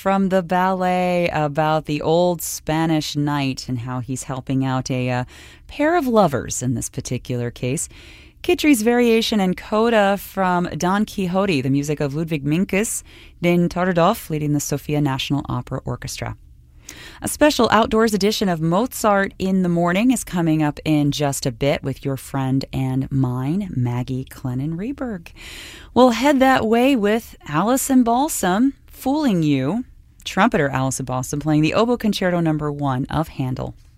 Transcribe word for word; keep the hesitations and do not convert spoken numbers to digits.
from the ballet about the old Spanish knight and how he's helping out a uh, pair of lovers in this particular case. Khitri's variation and coda from Don Quixote, the music of Ludwig Minkus, Den Tordorf leading the Sofia National Opera Orchestra. A special outdoors edition of Mozart in the Morning is coming up in just a bit with your friend and mine, Maggie Clennon-Reberg. We'll head that way with Alison Balsam, Fooling You, trumpeter Alison Balsam playing the Oboe Concerto number one of Handel.